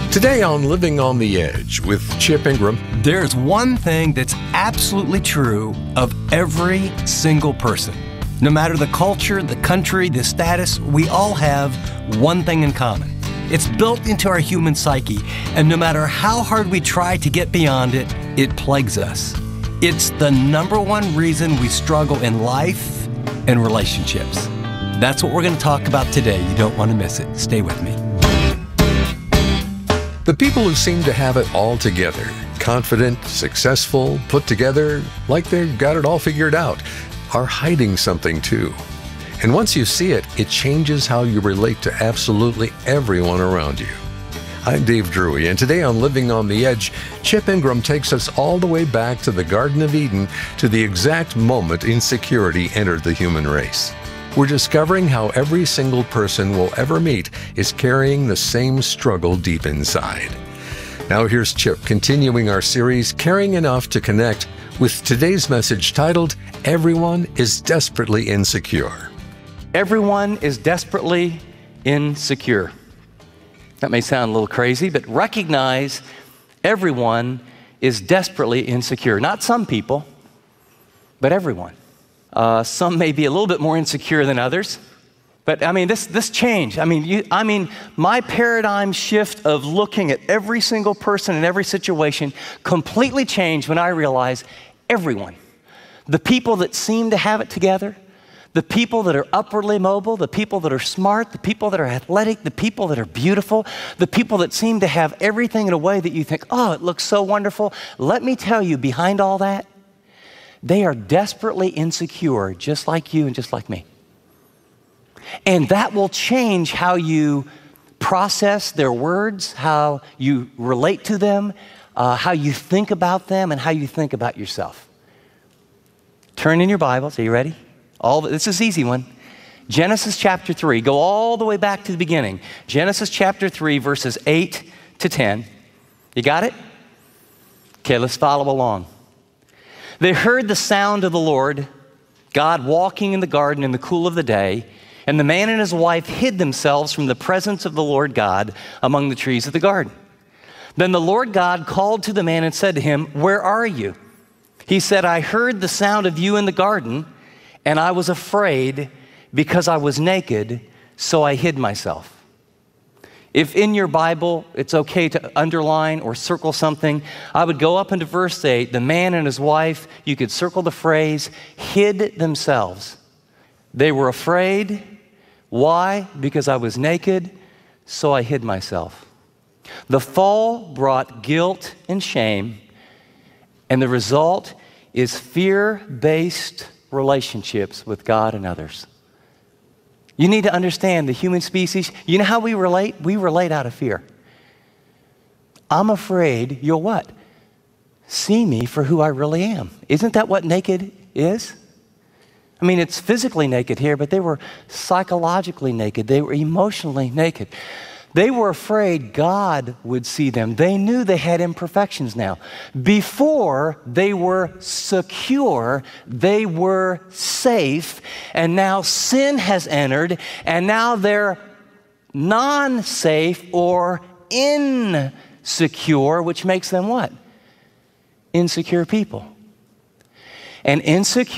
Today on Living on the Edge with Chip Ingram. There's one thing that's absolutely true of every single person. No matter the culture, the country, the status, we all have one thing in common. It's built into our human psyche, and no matter how hard we try to get beyond it, it plagues us. It's the number one reason we struggle in life and relationships. That's what we're going to talk about today. You don't want to miss it. Stay with me. The people who seem to have it all together, confident, successful, put together, like they've got it all figured out, are hiding something too. And once you see it, it changes how you relate to absolutely everyone around you. I'm Dave Drury, and today on Living on the Edge, Chip Ingram takes us all the way back to the Garden of Eden, to the exact moment insecurity entered the human race. We're discovering how every single person we'll ever meet is carrying the same struggle deep inside. Now here's Chip continuing our series, Caring Enough to Connect, with today's message titled, Everyone is Desperately Insecure. Everyone is desperately insecure. That may sound a little crazy, but recognize everyone is desperately insecure. Not some people, but everyone. Some may be a little bit more insecure than others, but this change. My paradigm shift of looking at every single person in every situation completely changed when I realized everyone, the people that seem to have it together, the people that are upwardly mobile, the people that are smart, the people that are athletic, the people that are beautiful, the people that seem to have everything in a way that you think, oh, it looks so wonderful. Let me tell you, behind all that, they are desperately insecure, just like you and just like me. And that will change how you process their words, how you relate to them, how you think about them, and how you think about yourself. Turn in your Bibles. Are you ready? This is an easy one. Genesis chapter 3. Go all the way back to the beginning. Genesis chapter 3, verses 8 to 10. You got it? Okay, let's follow along. They heard the sound of the Lord, God walking in the garden in the cool of the day, and the man and his wife hid themselves from the presence of the Lord God among the trees of the garden. Then the Lord God called to the man and said to him, "Where are you?" He said, "I heard the sound of you in the garden, and I was afraid because I was naked, so I hid myself." If in your Bible it's okay to underline or circle something, I would go up into verse 8. The man and his wife, you could circle the phrase, hid themselves. They were afraid. Why? Because I was naked, so I hid myself. The fall brought guilt and shame, and the result is fear-based relationships with God and others. You need to understand the human species. You know how we relate? We relate out of fear. I'm afraid you'll what? See me for who I really am. Isn't that what naked is? It's physically naked here, but they were psychologically naked. They were emotionally naked. They were afraid God would see them. They knew they had imperfections now. Before, they were secure, they were safe, and now sin has entered, and now they're non-safe or insecure, which makes them what? Insecure people. And insecure